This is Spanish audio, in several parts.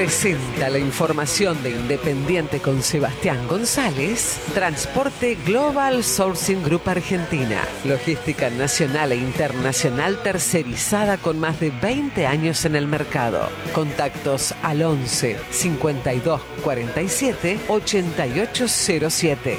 Presenta la información de Independiente con Sebastián González, Transporte Global Sourcing Group Argentina, logística nacional e internacional tercerizada con más de 20 años en el mercado. Contactos al 11 52 47 8807.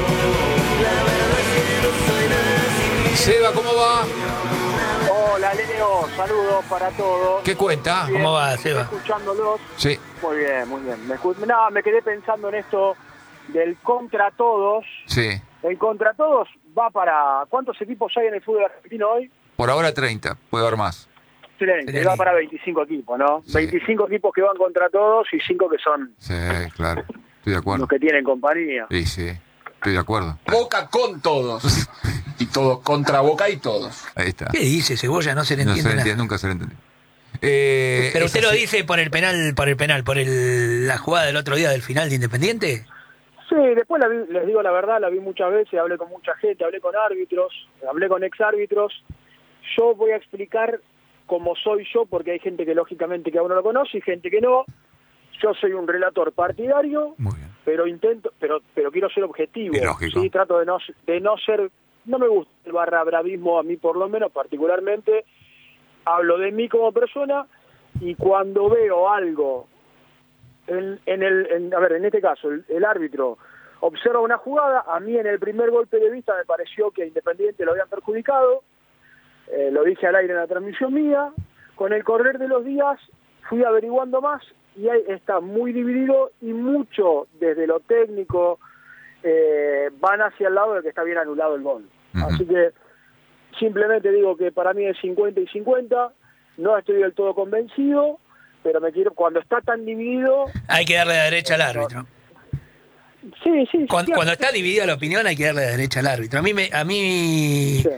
Seba, ¿cómo va? Hola, Leo, saludos para todos. ¿Qué cuenta? Bien, ¿Cómo va, Seba? Escuchándolos. Sí. Muy bien, muy bien. Me quedé pensando en esto del contra todos. Sí. El contra todos va para... ¿Cuántos equipos hay en el fútbol argentino hoy? Por ahora 30, puede haber más. 30, y va para 25 equipos, ¿no? Sí. 25 equipos que van contra todos y 5 que son Sí, claro. Estoy de acuerdo. los que tienen compañía. Sí, sí. Estoy de acuerdo. Boca con todos. Y todos contra Boca y todos. Ahí está. ¿Qué dice Cebolla? No se le No entiende se le nada. entiende, nunca se le entiende. Pero usted es lo así. dice por el penal, la jugada del otro día del final de Independiente. Sí, después les digo la verdad, la vi muchas veces, hablé con mucha gente, hablé con árbitros, hablé con exárbitros. Yo voy a explicar cómo soy yo, porque hay gente que lógicamente que a uno lo conoce y gente que no. Yo soy un relator partidario, Muy bien. pero quiero ser objetivo. Y lógico. Sí, trato de no ser, no me gusta el barra bravismo a mí por lo menos particularmente. Hablo de mí como persona y cuando veo algo en este caso el árbitro observa una jugada, a mí en el primer golpe de vista me pareció que a Independiente lo habían perjudicado, lo dije al aire en la transmisión mía. Con el correr de los días fui averiguando más y ahí está muy dividido y mucho desde lo técnico van hacia el lado de que está bien anulado el gol. Uh-huh. Así que simplemente digo que para mí es 50 y 50, no estoy del todo convencido, pero cuando está tan dividido... Hay que darle la derecha al árbitro. Sí. Cuando está dividida la opinión hay que darle la derecha al árbitro. A mí Sí.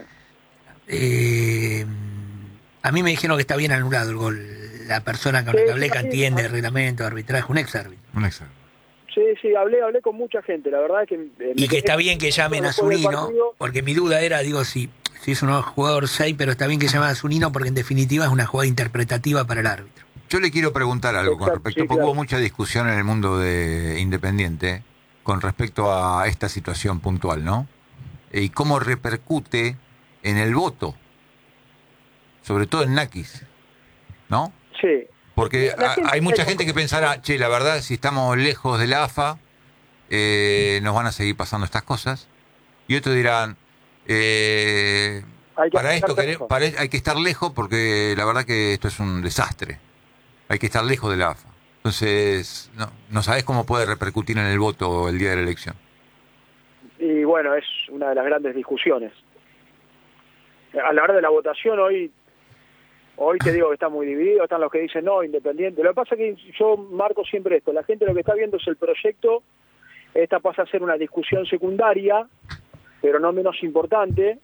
a mí me dijeron que está bien anulado el gol. La persona con la que hablé que Sí. entiende el reglamento de arbitraje, un ex árbitro. Un examen. Sí, hablé con mucha gente, la verdad es que... Y que está bien que llamen a Zunino, porque mi duda era, digo, si es un jugador 6, pero está bien que llamen a Zunino porque en definitiva es una jugada interpretativa para el árbitro. Yo le quiero preguntar algo con Exacto, respecto, sí, porque claro. hubo mucha discusión en el mundo de Independiente con respecto a esta situación puntual, ¿no? Y cómo repercute en el voto, sobre todo en Naquis, ¿no? Sí. Porque La gente- hay mucha gente que pensará, che, la verdad, si estamos lejos de la AFA, nos van a seguir pasando estas cosas. Y otros dirán, Hay que para esto estar lejos. hay que estar lejos porque la verdad que esto es un desastre. Hay que estar lejos de la AFA. Entonces, no sabés cómo puede repercutir en el voto el día de la elección. Y bueno, es una de las grandes discusiones. A la hora de la votación hoy te digo que está muy dividido, están los que dicen no, Independiente. Lo que pasa es que yo marco siempre esto, la gente lo que está viendo es el proyecto, esta pasa a ser una discusión secundaria, pero no menos importante.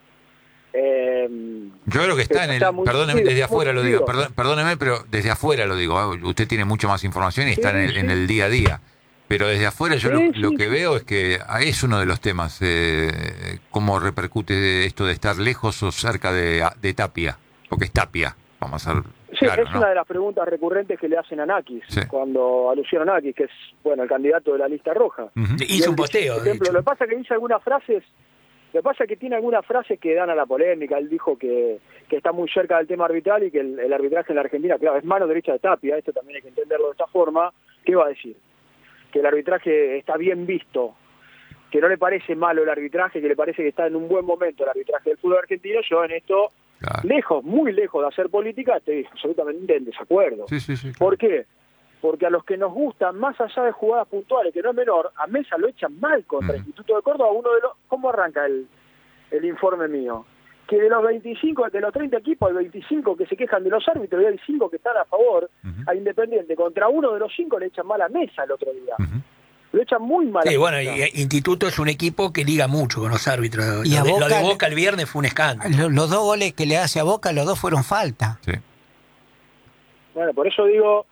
Yo creo que está en el... Está muy Perdóneme, dividido, desde afuera muy lo digo, dividido. perdóneme, pero desde afuera lo digo. Usted tiene mucho más información y está Sí, en el día a día. Pero desde afuera yo Sí, lo sí, que sí. veo es que es uno de los temas, cómo repercute esto de estar lejos o cerca de Tapia, porque es Tapia, vamos a ser Sí, claro, es ¿no? una de las preguntas recurrentes que le hacen a Naquis, Sí. cuando alusionan a Naquis, que es, bueno, el candidato de la lista roja. Ujú. Y Hizo él un posteo, por de ejemplo, hecho. lo que pasa es que dice algunas frases, lo que pasa es que tiene algunas frases que dan a la polémica. Él dijo que está muy cerca del tema arbitral y que el arbitraje en la Argentina, claro, es mano derecha de Tapia, esto también hay que entenderlo de esta forma. ¿Qué va a decir? Que el arbitraje está bien visto, que no le parece malo el arbitraje, que le parece que está en un buen momento el arbitraje del fútbol argentino. Yo en esto, Claro. muy lejos de hacer política, estoy absolutamente en desacuerdo. Sí, sí, sí. ¿Por qué? Porque a los que nos gustan, más allá de jugadas puntuales, que no es menor, a Mesa lo echan mal contra el Instituto de Córdoba, ¿cómo arranca el informe mío? Que de los 25, de los 30 equipos, hay 25 que se quejan de los árbitros y hay 5 que están a favor a Independiente. Contra uno de los 5 le echan mal a Mesa el otro día. Lo echan muy mal. Sí, a bueno, Mesa. y Instituto es un equipo que liga mucho con los árbitros. Y a Lo de Boca- Boca el viernes fue un escándalo. Los 2 goles que le hace a Boca, los 2 fueron falta. Sí. Bueno, por eso digo,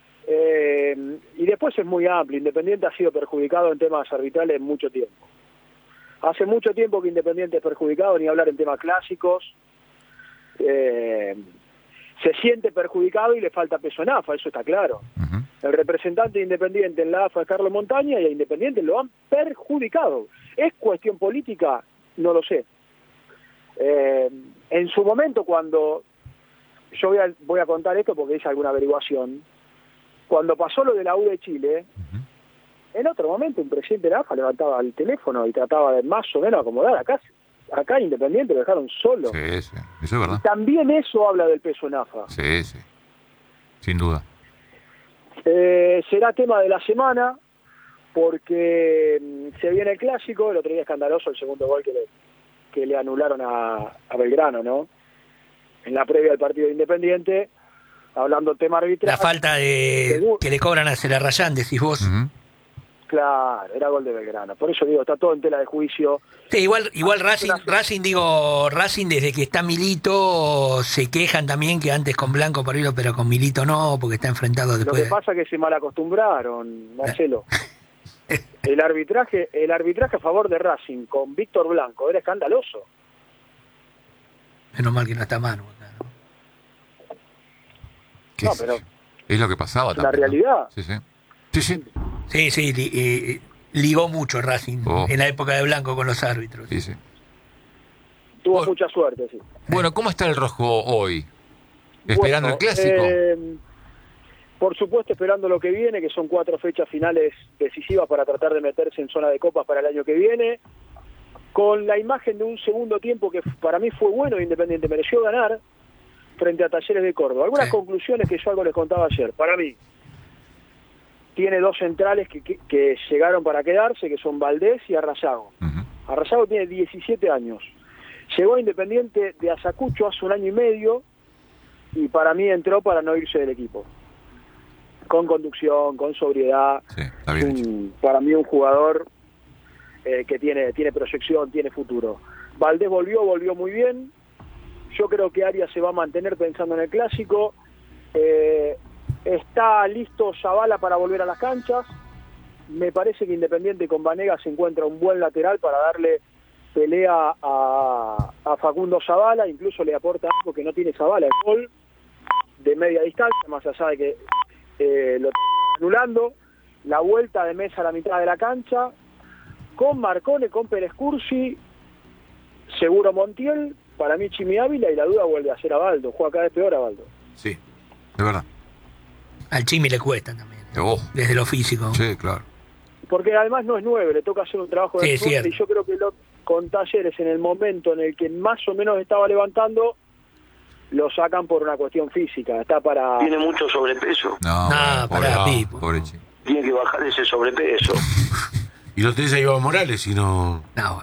y después es muy amplio. Independiente ha sido perjudicado en temas arbitrales mucho tiempo. Hace mucho tiempo que Independiente es perjudicado, ni hablar en temas clásicos. Se siente perjudicado y le falta peso en AFA, eso está claro. El representante de Independiente en la AFA es Carlos Montaña y a Independiente lo han perjudicado. ¿Es cuestión política? No lo sé. En su momento, cuando yo voy a contar esto porque hice alguna averiguación, cuando pasó lo de la U de Chile, en otro momento un presidente de la AFA levantaba el teléfono y trataba de más o menos acomodar. Acá Independiente lo dejaron solo. Sí, eso es verdad. Y también eso habla del peso en AFA. Sí, sin duda. Será tema de la semana porque se viene el clásico. El otro día escandaloso el segundo gol que le anularon a Belgrano, ¿no? En la previa del partido de Independiente, hablando del tema arbitral. La falta que le cobran a Celarrayán, decís vos. Claro, era gol de Belgrano. Por eso digo, está todo en tela de juicio. Sí, igual Racing desde que está Milito se quejan también que antes con Blanco por hilo, pero con Milito no, porque está enfrentado después. Lo que pasa es que se mal acostumbraron, Marcelo. El arbitraje a favor de Racing con Víctor Blanco era escandaloso. Menos mal que no está Manu acá, ¿no? No, pero es lo que pasaba también. La realidad. ¿No? Sí, ligó mucho Racing en la época de Blanco con los árbitros. Sí. Tuvo mucha suerte, sí. Bueno, ¿cómo está el rojo hoy? ¿Esperando el clásico? Por supuesto, esperando lo que viene, que son 4 fechas finales decisivas para tratar de meterse en zona de copas para el año que viene, con la imagen de un segundo tiempo que para mí fue bueno, Independiente mereció ganar frente a Talleres de Córdoba. Algunas conclusiones que yo algo les contaba ayer. Para mí, tiene 2 centrales que llegaron para quedarse, que son Valdés y Arrayago. Arrayago tiene 17 años. Llegó a Independiente de Ayacucho hace 1 año y medio y para mí entró para no irse del equipo. Con conducción, con sobriedad. Sí, está bien para mí un jugador que tiene proyección, tiene futuro. Valdés volvió muy bien. Yo creo que Arias se va a mantener pensando en el clásico. Está listo Zavala para volver a las canchas. Me parece que Independiente con Vanegas se encuentra un buen lateral para darle pelea a Facundo Zavala. Incluso le aporta algo que no tiene Zavala, el gol de media distancia, más allá de que lo termina anulando. La vuelta de Mesa a la mitad de la cancha con Marcone, con Pérez Cursi, seguro Montiel, para mí Chimi Ávila, y la duda vuelve a ser a Baldo. Juega cada vez peor a Baldo. Sí, es verdad. Al Chimi le cuesta también, desde lo físico. Sí, claro. Porque además no es 9, le toca hacer un trabajo de cierto. Y yo creo que con Talleres, en el momento en el que más o menos estaba levantando, lo sacan por una cuestión física. Está para... Tiene mucho sobrepeso. No, Pipo. Pobre chico. Tiene que bajar ese sobrepeso. Y lo tenés a Iván Morales y no...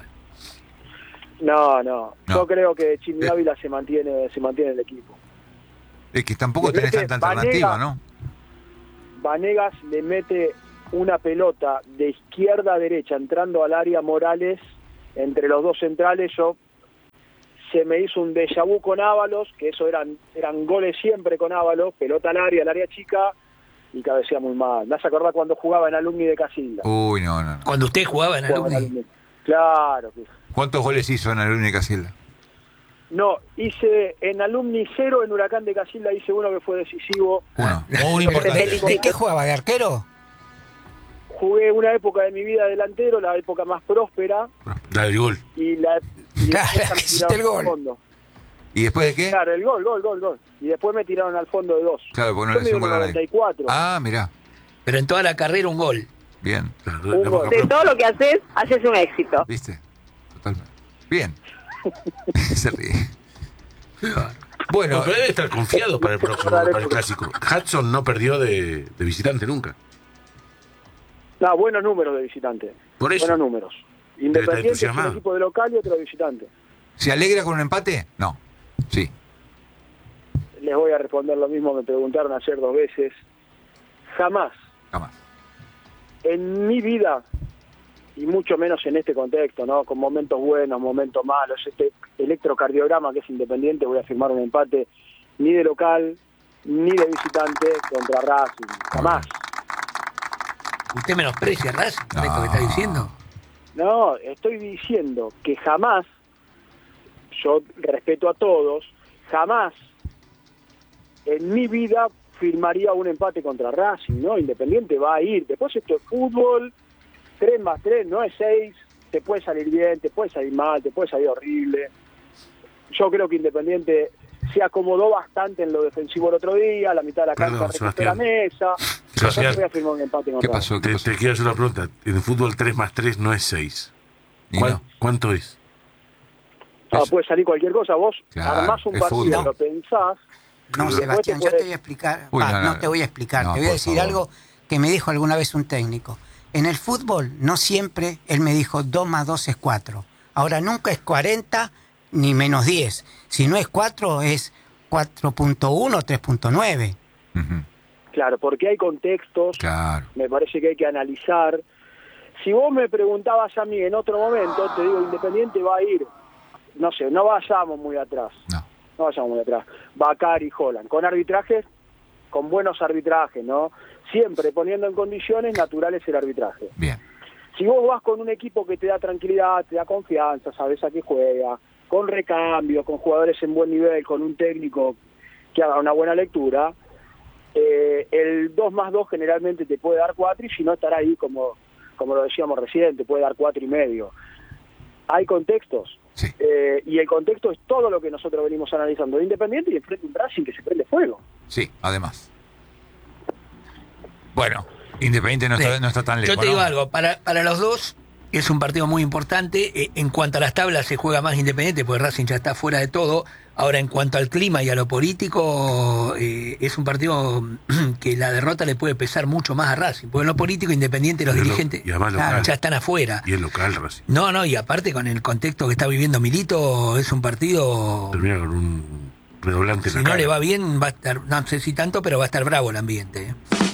No. Yo creo que Chimi Ávila se mantiene en el equipo. Es que tampoco tenés tanta alternativa, ¿no? Vanegas le mete una pelota de izquierda a derecha entrando al área Morales entre los 2 centrales. Se me hizo un déjà vu con Ábalos, que eso eran goles siempre con Ábalos, pelota al área chica, y cabecea muy mal. Me hace acordar cuando jugaba en Alumni de Casilda. Uy, no. Cuando usted jugaba en Alumni. Claro. ¿Cuántos goles hizo en Alumni de Casilda? No, hice en Alumni 0, en Huracán de Casilda hice uno que fue decisivo. Muy importante. ¿De qué jugaba? ¿De arquero? Jugué una época de mi vida delantero, la época más próspera. La del gol. Y Claro, hiciste el gol. Fondo. ¿Y después de qué? Claro, el gol. Y después me tiraron al fondo de 2. Claro, porque no le hacía un gol a nadie. 94. Ah, mirá. Pero en toda la carrera un gol. Bien. De todo lo que haces un éxito. ¿Viste? Totalmente. Bien. Se ríe. Bueno, Pero debe estar confiado para el próximo, para el clásico. Hudson no perdió de visitante nunca. No, buenos números de visitante. Por eso. Buenos números. Independiente es un entusiasmado. equipo de local y otro de visitante. ¿se alegra con un empate? No. Sí. Les voy a responder lo mismo, me preguntaron ayer 2 veces. Jamás en mi vida, y mucho menos en este contexto, ¿no? Con momentos buenos, momentos malos, este electrocardiograma que es Independiente, voy a firmar un empate ni de local, ni de visitante contra Racing. Jamás. ¿Usted menosprecia a Racing con esto que está diciendo? No, estoy diciendo que jamás, yo respeto a todos, jamás en mi vida firmaría un empate contra Racing, ¿no? Independiente va a ir. Después esto es fútbol, 3+3 no es 6, te puede salir bien, te puede salir mal, te puede salir horrible. Yo creo que Independiente se acomodó bastante en lo defensivo el otro día, la mitad de la cancha recuperó la mesa. Sebastián, yo voy a firmar un empate con ¿Qué Racing. pasó? te quiero hacer una pregunta. En el fútbol 3+3 no es 6. ¿Cuánto es? Puede salir cualquier cosa. Vos Claro, armás un es partido, fútbol. lo pensás. No, y Sebastián, después yo te voy a explicar. Uy, No te voy a explicar, no, te voy a por decir favor. algo que me dijo alguna vez un técnico. En el fútbol, no siempre, él me dijo 2 más 2 es 4. Ahora, nunca es 40 ni menos 10. Si no es 4, es 4.1 o 3.9. Ujú. Claro, porque hay contextos, Claro. me parece que hay que analizar. Si vos me preguntabas a mí en otro momento, te digo, Independiente va a ir, no sé, no vayamos muy atrás. No vayamos muy atrás. Bacari y Holland, con arbitrajes, con buenos arbitrajes, ¿no? Siempre poniendo en condiciones naturales el arbitraje. Bien. Si vos vas con un equipo que te da tranquilidad, te da confianza, sabes a qué juega, con recambio, con jugadores en buen nivel, con un técnico que haga una buena lectura, el 2 más 2 generalmente te puede dar 4 y si no estará ahí como lo decíamos recién, te puede dar 4,5. Hay contextos. Sí. Y el contexto es todo lo que nosotros venimos analizando de Independiente y enfrente un Racing que se prende fuego. Sí, además. Bueno, Independiente no está tan lejos. Yo te digo ¿no? algo, para los dos es un partido muy importante. En cuanto a las tablas se juega más Independiente, porque Racing ya está fuera de todo. Ahora, en cuanto al clima y a lo político, es un partido que la derrota le puede pesar mucho más a Racing. Porque en lo político, Independiente, los dirigentes y además local. ya están afuera. Y el local, Racing. No, y aparte con el contexto que está viviendo Milito, es un partido... Termina con un redoblante en Si la no cara. le va bien, va a estar, no sé si tanto, pero va a estar bravo el ambiente.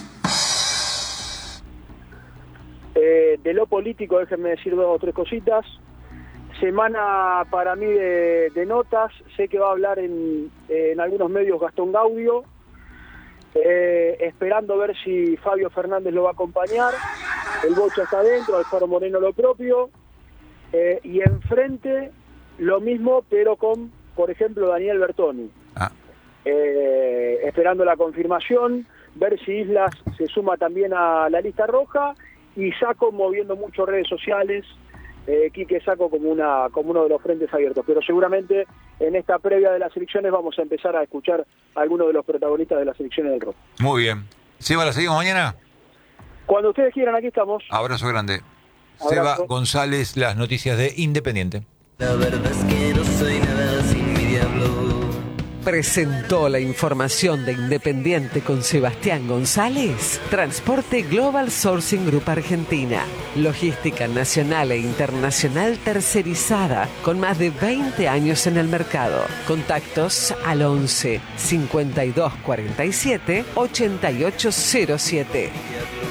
De lo político, déjenme decir 2 o 3 cositas. Semana para mí de notas. Sé que va a hablar en algunos medios Gastón Gaudio, esperando ver si Fabio Fernández lo va a acompañar. El Bocha está adentro, Alfaro Moreno lo propio. Y enfrente lo mismo, pero con, por ejemplo, Daniel Bertoni. Esperando la confirmación, ver si Islas se suma también a la lista roja. Y Saco moviendo mucho redes sociales, Quique Saco como uno de los frentes abiertos. Pero seguramente en esta previa de las elecciones vamos a empezar a escuchar a algunos de los protagonistas de las elecciones del rock. Muy bien. Seba, ¿la seguimos mañana? Cuando ustedes quieran, aquí estamos. Abrazo grande. Abrazo. Seba González, las noticias de Independiente. La verdad es que no soy nada sin mi diablo. Presentó la información de Independiente con Sebastián González. Transporte Global Sourcing Group Argentina. Logística nacional e internacional tercerizada con más de 20 años en el mercado. Contactos al 11 52 47 8807.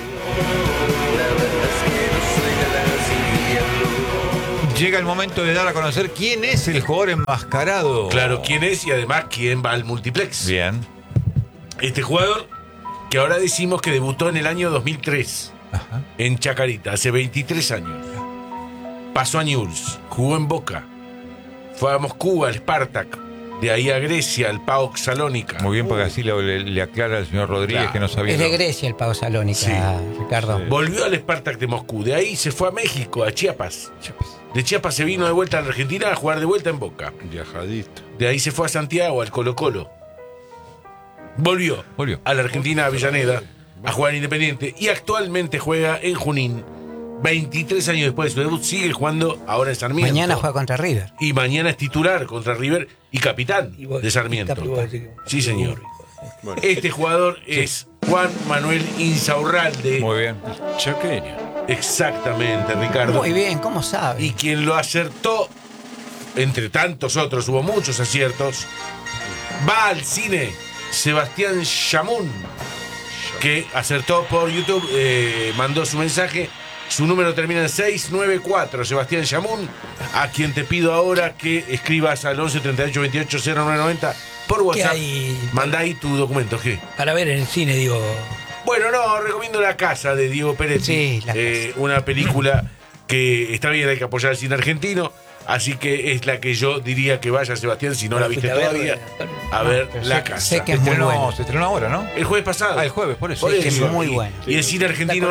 Llega el momento de dar a conocer quién es el jugador enmascarado. Claro, quién es y además quién va al multiplex. Bien. Este jugador que ahora decimos que debutó en el año 2003 en Chacarita, hace 23 años. Pasó a Newell's, jugó en Boca, fue a Moscú, al Spartak, de ahí a Grecia, al PAOK Salónica. Muy bien, porque así le aclara al señor Rodríguez Claro. que no sabía. Es de Grecia el Pau Salónica, Sí. Ricardo. Sí. Volvió al Spartak de Moscú, de ahí se fue a México, a Chiapas. De Chiapas se vino de vuelta a la Argentina a jugar de vuelta en Boca. Viajadito. De ahí se fue a Santiago, al Colo-Colo. Volvió a la Argentina, a Avellaneda, a jugar en Independiente y actualmente juega en Junín. 23 años después de su debut, sigue jugando ahora en Sarmiento. Mañana juega contra River. Y mañana es titular contra River y capitán de Sarmiento. Sí, señor. Este jugador es Juan Manuel Insaurralde. Muy bien. Chaqueño. Exactamente, Ricardo. Muy bien, ¿cómo sabe? Y quien lo acertó, entre tantos otros, hubo muchos aciertos, va al cine Sebastián Yamun, que acertó por YouTube, mandó su mensaje. Su número termina en 694, Sebastián Yamun, a quien te pido ahora que escribas al 11 38 28 0990 por WhatsApp. Manda ahí tu documento, ¿qué? Para ver en el cine, digo... Bueno, no, recomiendo La Casa de Diego Peretti. Sí, La Casa. Una película que está bien, hay que apoyar al cine argentino. Así que es la que yo diría que vaya, Sebastián, si no la viste todavía, a ver La Casa. Sé que es muy bueno. Se estrenó ahora, ¿no? El jueves pasado. El jueves, por eso. Sí, que es muy bueno. Y el cine argentino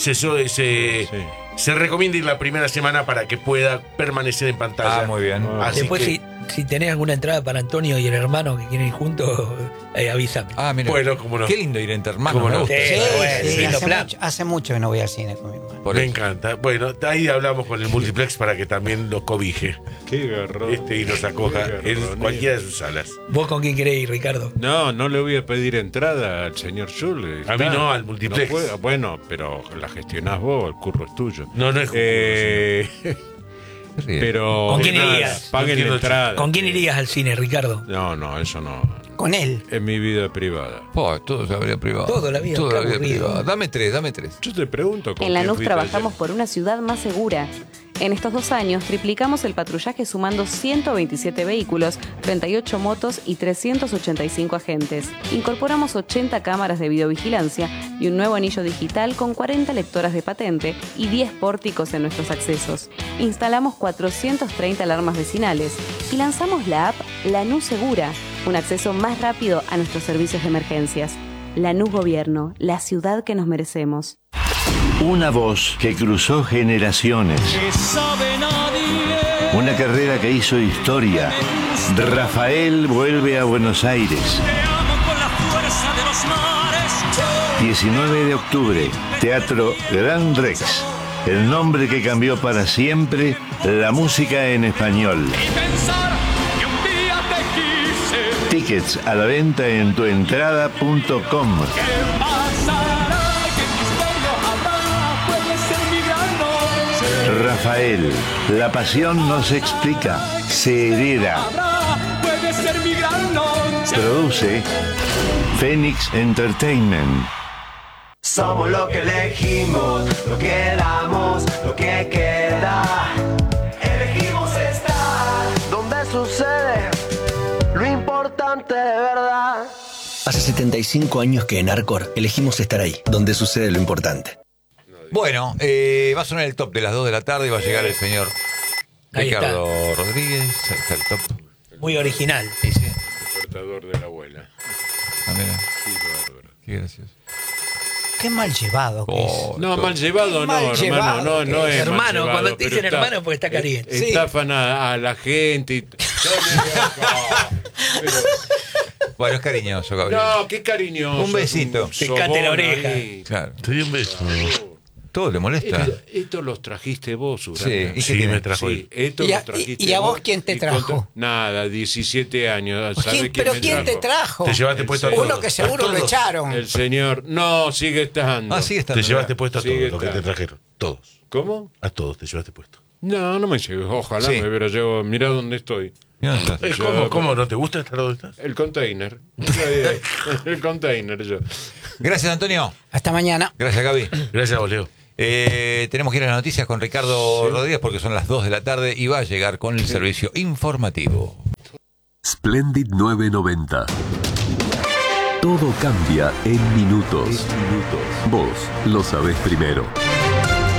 se recomienda ir la primera semana para que pueda permanecer en pantalla. Muy bien. Así Después, que, si tenés alguna entrada para Antonio y el hermano que quieren ir juntos, avísame. Mira. bueno, cómo no. Qué lindo ir entre hermanos. ¿Cómo no? Me gusta. Sí, lindo plan. Hace mucho que no voy al cine con mi hermano. Me encanta. Bueno, ahí hablamos con el multiplex para que también lo cobije. Qué garrón. Y nos acoja en cualquiera de sus salas. ¿Vos con quién querés ir, Ricardo? No le voy a pedir entrada al señor Schul. A mí no, al multiplex. Bueno, pero la gestionás vos, el curro es tuyo. No es pero ¿Con quién irías? Paguen la entrada. ¿Con quién irías al cine, Ricardo? No, eso no. Con él. Es mi vida privada. Todo es la vida privada. Todo la vida, Toda la vida aburrido. privada. Dame tres. Yo te pregunto. ¿con En la quién NUS fuiste trabajamos ayer? por una ciudad más segura. En estos 2 años triplicamos el patrullaje sumando 127 vehículos, 38 motos y 385 agentes. Incorporamos 80 cámaras de videovigilancia y un nuevo anillo digital con 40 lectoras de patente y 10 pórticos en nuestros accesos. Instalamos 430 alarmas vecinales y lanzamos la app La NUS Segura, un acceso más rápido a nuestros servicios de emergencias. La NUS Gobierno, la ciudad que nos merecemos. Una voz que cruzó generaciones. Una carrera que hizo historia. Rafael vuelve a Buenos Aires. 19 de octubre, Teatro Gran Rex. El nombre que cambió para siempre la música en español. Tickets a la venta en tuentrada.com. Rafael, la pasión no se explica, se hereda. Produce Phoenix Entertainment. Somos lo que elegimos, lo que damos, lo que queda. Elegimos estar donde sucede lo importante de verdad. Hace 75 años que en Arcor elegimos estar ahí, donde sucede lo importante. Bueno, va a sonar el top de las 2 de la tarde y va a llegar el señor Ahí Ricardo Rodríguez. Ahí está el top. Muy original. Sí. Despertador de la abuela. Mira. Qué bárbaro. Qué gracioso. Qué mal llevado que es. No, mal llevado no, hermano, no es mal Hermano, llevado, cuando te pero dicen hermano, porque está caliente. Sí. Estafan a la gente. Bueno, es cariñoso, Gabriel. No, qué cariñoso. Un besito. Te cate la oreja. Claro. Te di un beso. Todo le molesta. Esto los trajiste vos, Urana. Sí, ¿y qué Sí, tiene? me trajo él. Esto ¿Y lo a- trajiste y a vos vos quién te y trajo? Nada, 17 años. ¿Sabe ¿Pero me quién te trajo? Te llevaste puesto a todos. Uno que seguro A lo todos. echaron. El señor. No, sigue estando. Sigue estando. Te llevaste puesto a todos Sigue lo que te estando. trajeron. Todos. ¿Cómo? A todos te llevaste puesto. No me llegó. Ojalá Sí. me hubiera llegado. Mirá dónde estoy. ¿Cómo no te gusta estar donde estás? El container. El container, yo. Gracias, Antonio. Hasta mañana. Gracias, Gaby. Gracias a vos, Leo. Tenemos que ir a las noticias con Ricardo Rodríguez porque son las 2 de la tarde y va a llegar con el servicio informativo. Splendid 990. Todo cambia en minutos. Vos lo sabés primero.